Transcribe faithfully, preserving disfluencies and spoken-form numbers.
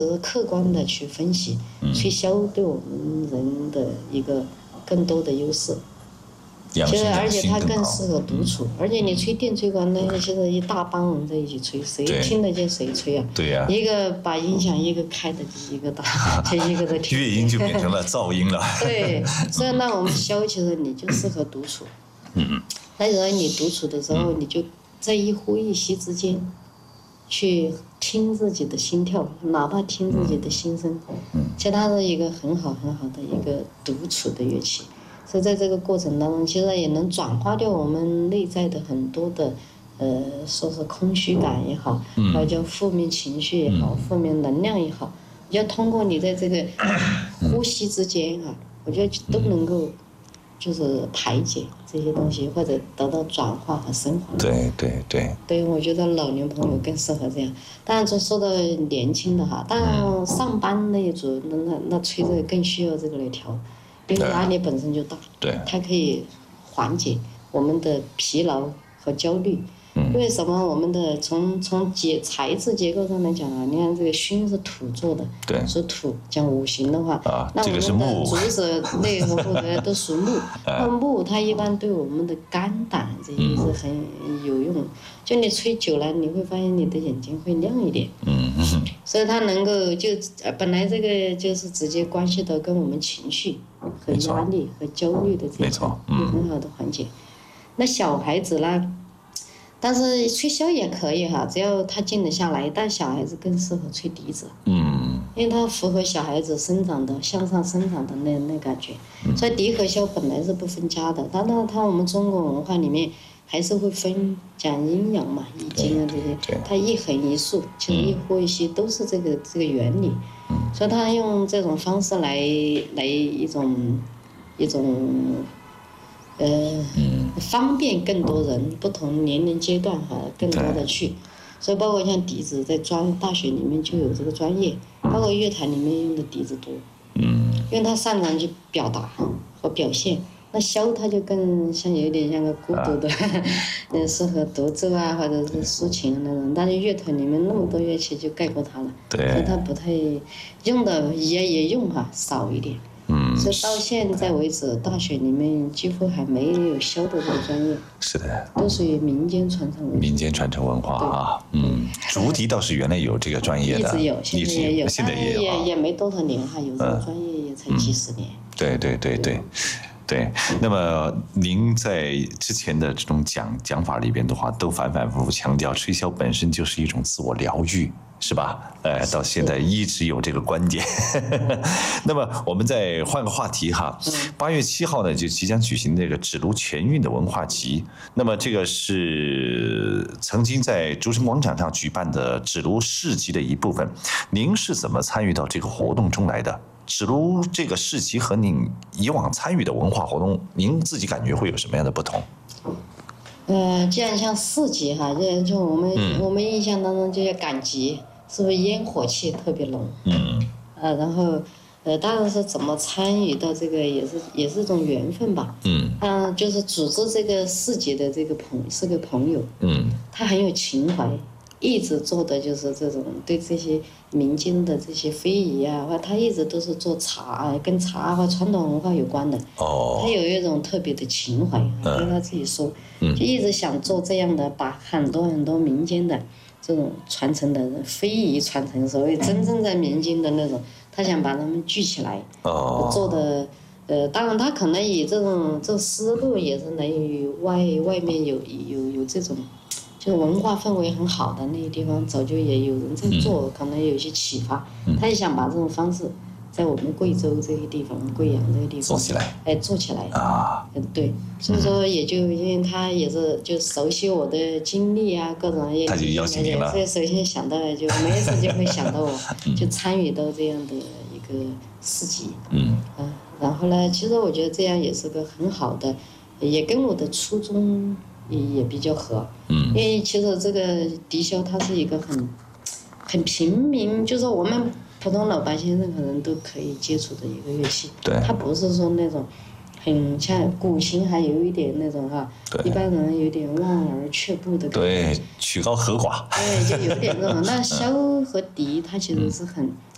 是客观的去分析，吹箫对我们人的一个更多的优势。其实而且它更适合独处，而且你吹电吹管呢，现在一大帮人在一起吹，谁听得见谁吹啊？ 对呀、啊， 一个把音响一个开的，一个打，就一个在听。 乐音就变成了噪音了。 对，所以那我们箫其实你就适合独处。 嗯。 但是你独处的时候，你就在一呼一吸之间，去听自己的心跳，哪怕听自己的心声。嗯。其实它是一个很好很好的一个独处的乐器。所以在这个过程当中，其实也能转化掉我们内在的很多的，呃，说是空虚感也好，还有叫负面情绪也好，负面能量也好，我觉得通过你在这个呼吸之间啊，我觉得都能够就是排解这些东西，或者得到转化和升华。 对对对。 对，我觉得老年朋友更适合这样。当然，就说到年轻的哈，当然上班那一组，那那那吹这个更需要这个来调。因为压力本身就大， 对， 它可以缓解我们的疲劳和焦虑。 嗯、 为什么我们的从从结材质结构上来讲啊？你看这个熏是土做的， 对， 属土。讲五行的话， 啊、 那我们的竹子、内和木的都属木。那木它一般对我们的肝胆这些是很有用。嗯、就你吹久了，你会发现你的眼睛会亮一点。 嗯嗯。 所以它能够就本来这个就是直接关系到跟我们情绪和压力和焦虑的这种有很好的缓解。那小孩子呢？但是吹箫也可以哈，只要他静得下来。但小孩子更适合吹笛子， 嗯， 因为它符合小孩子生长的向上生长的那那感觉。所以笛和箫本来是不分家的，但那它我们中国文化里面还是会分讲阴阳嘛，易经啊这些，它一横一竖，其实一呼一吸都是这个这个原理。所以他用这种方式来来一种一种。呃， 嗯、 方便更多人，不同年龄阶段哈，更多的去，所以包括像笛子，在专大学里面就有这个专业，包括乐坛里面用的笛子多， 嗯， 因为它擅长去表达和表现。那箫它就更像有点像个孤独的，嗯、啊，适合独奏啊，或者是抒情那种。但是乐团里面那么多乐器就盖过它了， 对， 所以它不太用的也也用哈少一点。 嗯， 所以到现在为止，大学里面几乎还没有箫的这个专业。 是的， 都属于民间传承文化。 民间传承文化啊，嗯，竹笛倒是原来有这个专业的， 一直有，现在也有， 现在也有， 也也没多少年哈，有这个专业也才几十年。 嗯、对对对对。对，那么您在之前的这种讲讲法里边的话，都反反复复强调，吹箫本身就是一种自我疗愈，是吧？呃，到现在一直有这个观点。那么我们再换个话题哈，八月七号呢就即将举行这个指芦全运的文化集，那么这个是曾经在竹城广场上举办的指芦市集的一部分，您是怎么参与到这个活动中来的？指芦这个市集和您以往参与的文化活动，您自己感觉会有什么样的不同？ 呃，既然像市集哈，就就我们、嗯、我们印象当中就叫赶集，是不是烟火气特别浓？ 嗯。 呃，然后呃，当然是怎么参与到这个，也是也是一种缘分吧。 嗯。 嗯、呃，就是组织这个市集的这个朋是个朋友。 嗯。 他很有情怀。一直做的就是这种对这些民间的这些非遗啊，或他一直都是做茶，跟茶和传统文化有关的。 哦。 他有一种特别的情怀，跟他自己说， 嗯、 就一直想做这样的，把很多很多民间的这种传承的非遗传承，所谓真正在民间的那种，他想把他们聚起来。 哦。 做的，呃，当然他可能以这种这思路也是来源于外外面有有有这种。就是文化氛围很好的那些地方，早就也有人在做，嗯、可能有一些启发。嗯、他也想把这种方式，在我们贵州这个地方、贵阳这个地方做起来， 哎，做起来啊。 嗯，对，所以说也就因为他也是就熟悉我的经历啊，各种也， 他就邀请你了。 所以首先想到就没事就会想到我， 嗯、 就参与到这样的一个市集。 嗯。 啊，然后呢，其实我觉得这样也是个很好的，也跟我的初衷。也比较合， 嗯， 因为其实这个笛箫它是一个很很平民，就是我们普通老百姓任何人都可以接触的一个乐器。 对， 它不是说那种很像古琴，还有一点那种哈，一般人有点望而却步的感觉。 对，曲高和寡。 对，就有点那种。那箫和笛它其实是很